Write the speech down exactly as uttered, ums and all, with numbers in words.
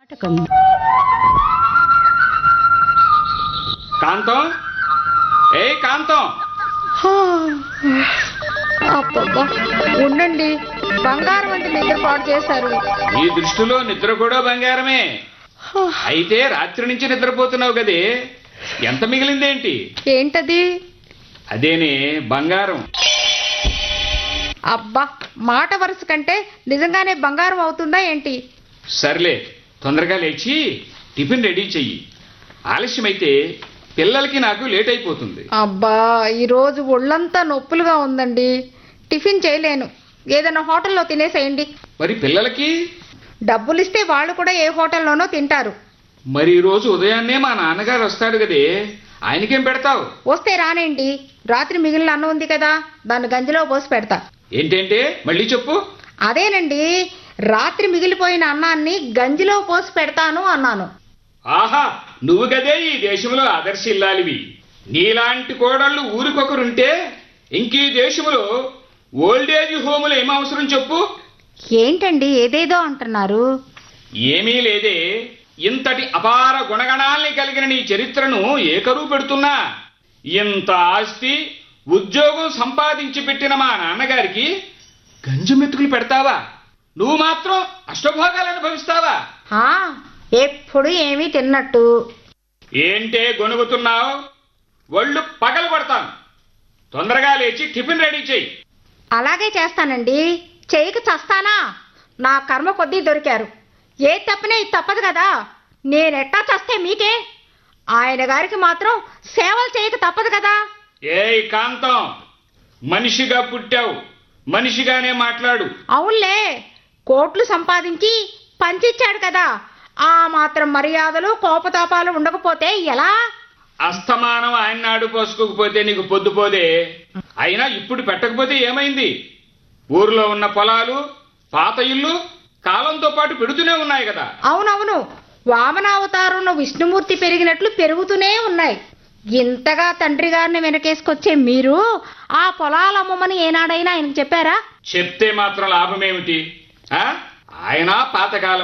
నాటకం. కాంతం, ఏ కాంతం, అబ్బబ్బా ఉండండి, బంగారం వంటి నిద్ర పాడు చేశారు. నీ దృష్టిలో నిద్ర కూడా బంగారమే. అయితే రాత్రి నుంచి నిద్రపోతున్నావు కదే, ఎంత మిగిలిందేంటి? ఏంటది? అదేనే బంగారం. అబ్బా, మాట వరుస కంటే నిజంగానే బంగారం అవుతుందా ఏంటి? సర్లే, తొందరగా లేచి టిఫిన్ రెడీ చెయ్యి. ఆలస్యమైతే పిల్లలకి నాకు లేట్ అయిపోతుంది. అబ్బా, ఈరోజు ఒళ్ళంతా నొప్పులుగా ఉందండి, టిఫిన్ చేయలేను. ఏదైనా హోటల్లో తినేసేయండి. మరి పిల్లలకి డబ్బులు ఇస్తే వాళ్ళు కూడా ఏ హోటల్లోనో తింటారు. మరి ఈ రోజు ఉదయాన్నే మా నాన్నగారు వస్తాడు కదే, ఆయనకేం పెడతావు? వస్తే రానేంటి, రాత్రి మిగిలిన అన్నం ఉంది కదా, దాన్ని గంజిలో పోసి పెడతా. ఏంటంటే మళ్ళీ చెప్పు. అదేనండి, రాత్రి మిగిలిపోయిన అన్నాన్ని గంజిలో పోసి పెడతాను అన్నాను. ఆహా, నువ్వు గదే ఈ దేశంలో ఆదర్శిల్లాలివి. నీలాంటి కోడళ్ళు ఊరికొకరుంటే ఇంకీ దేశంలో ఓల్డేజ్ హోములు ఏమవసరం చెప్పు. ఏంటండి ఏదేదో అంటున్నారు? ఏమీ లేదే, ఇంతటి అపార గుణగణాల్ని కలిగిన నీ చరిత్రను ఏకరువు పెడుతున్నా. ఇంత ఆస్తి ఉద్యోగం సంపాదించి పెట్టిన మా నాన్నగారికి గంజి మెతుకులు పెడతావా? నువ్వు మాత్రం అష్టభోగాలు అనుభవిస్తావా? హా, ఎప్పుడు ఏమీ తిన్నట్టు. ఏంటే గొనుగుతున్నావు? ఒళ్ళు పగలు కొడతాను. తొందరగా లేచి టిఫిన్ రెడీ చెయ్యి. అలాగే చేస్తానండి, చేయక చస్తానా? నా కర్మ కొద్దీ దొరికారు. ఏ తప్పనే ఇది తప్పదు కదా, నేనెట్టా చస్తే మీకే? ఆయన గారికి మాత్రం సేవలు చేయక తప్పదు కదా. ఏయ్ కాంతం, మనిషిగా పుట్టావు, మనిషిగానే మాట్లాడు. అవునులే, కోట్లు సంపాదించి పంచిచ్చాడు కదా, ఆ మాత్రం మర్యాదలు కోపతాపాలు ఉండకపోతే ఎలా? అస్తమానం ఆయన నాడు పోసుకోకపోతే నీకు పొద్దుపోదే. అయినా ఇప్పుడు పెట్టకపోతే ఏమైంది? ఊర్లో ఉన్న పొలాలు, పాత ఇల్లు కాలంతో పాటు పెడుతూనే ఉన్నాయి కదా. అవునవును, వామనావతారంలో విష్ణుమూర్తి పెరిగినట్లు పెరుగుతూనే ఉన్నాయి. ఇంతగా తండ్రి గారిని వెనకేసుకొచ్చే మీరు ఆ పొలాలు అమ్మమని ఏనాడైనా ఆయనకు చెప్పారా? చెప్తే మాత్రం లాభమేమిటి? ఆ? ఆయన పాతకాలం